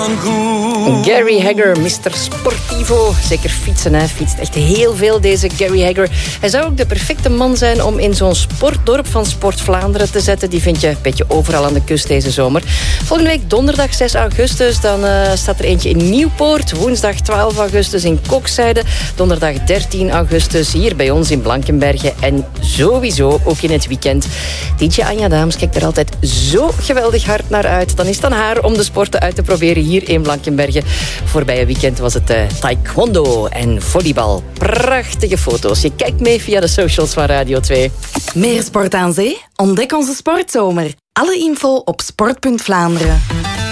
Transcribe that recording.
dan goed. Gary Hegger, Mr. Sportivo. Zeker fietsen, hè. Fietst echt heel veel, deze Gary Hegger. Hij zou ook de perfecte man zijn om in zo'n sportdorp van Sport Vlaanderen te zetten. Die vind je een beetje overal aan de kust deze zomer. Volgende week donderdag 6 augustus. Dan staat er eentje in Nieuwpoort. Woensdag 12 augustus in Kokzijde. Donderdag 13 augustus hier bij ons in Blankenberge. En sowieso ook in het weekend. DJ Anja Daams kijkt er altijd zo geweldig hard naar uit. Dan is het aan haar om de sporten uit te proberen hier in Blankenberge. Voorbije weekend was het taekwondo en volleybal. Prachtige foto's. Je kijkt mee via de socials van Radio 2. Meer sport aan zee? Ontdek onze sportzomer. Alle info op sport.Vlaanderen.